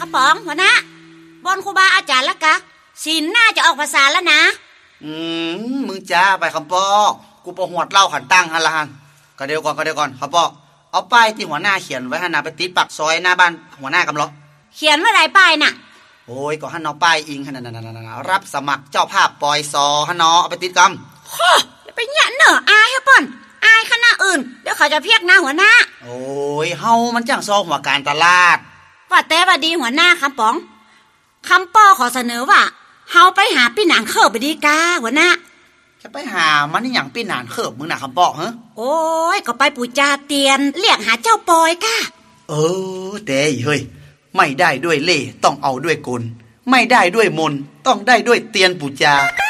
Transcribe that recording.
ป๋องหัวหน้าบอนครูบาอาจารย์ละกะศีลน่าจะออกภาษาแล้วนะมึงจ้าไปคำปอกูประหวดเล่าขันตั้งฮันละฮันก็เดี๋ยวก่อนคำปอเอาป้ายที่หัวหน้าเขียนไว้ให้นาไปติดปักซอยหน้าบ้านหัวหน้ากำลังเขียนว่าไรป้ายน่ะโอ้ยก็ให้น้องป้ายอิงให้นั่นรับสมัครเจ้าภาพปอยซอให้น้องเอาไปติดกำฮ่อย่าไปเนี่ยเนอะอายฮะป่อนอายคณะอื่นเดี๋ยวเขาจะเพียกหน้าหัวหน้าโอ้ยเฮามันจ้างซอหัวการตลาดว่าแต่ว่าดีหัวหน้าคำป๋องคำป้อขอเสนอว่าเฮาไปหาพี่หนางเขิบไปดีกาหัวหน้าจะไปหามันนี่อย่างพี่หนางเขิบมึงน่ะคำปอฮะโอ้ยก็ไปปู่จาเตียนเรียกหาเจ้าปอยค่ะแต่เฮ้ยไม่ได้ด้วยเล่ต้องเอาด้วยกลไม่ได้ด้วยมนต้องได้ด้วยเตียนปู่จา